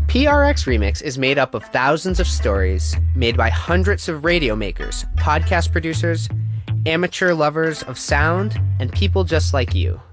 PRX Remix is made up of thousands of stories made by hundreds of radio makers, podcast producers, amateur lovers of sound, and people just like you.